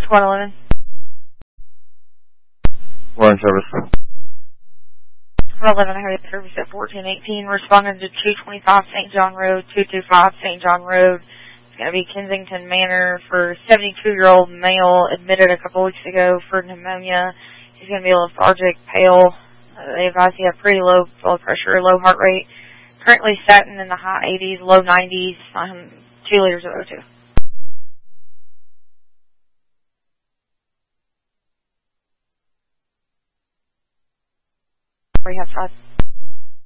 Squad 11. Line service. Squad 11, I have a service at 1418. Responding to 225 St. John Road, 225 St. John Road. It's going to be Kensington Manor for a 72-year-old male admitted a couple weeks ago for pneumonia. He's going to be lethargic, pale. They advise he have pretty low blood pressure, low heart rate. Currently statin in the high 80s, low 90s, 2 liters of O2. Rehab side.